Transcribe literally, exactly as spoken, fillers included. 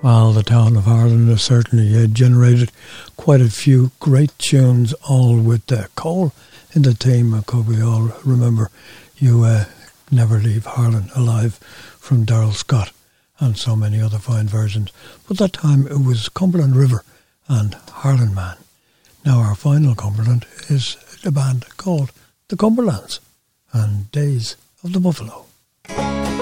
Well, the town of Harlan has certainly uh, generated quite a few great tunes, all with uh, Cole in the team. Of course, we all remember You uh, Never Leave Harlan Alive from Darrell Scott, and so many other fine versions. But that time it was Cumberland River and Harlan Man. Now our final Cumberland is a band called the Cumberlands and Days of the Buffalo.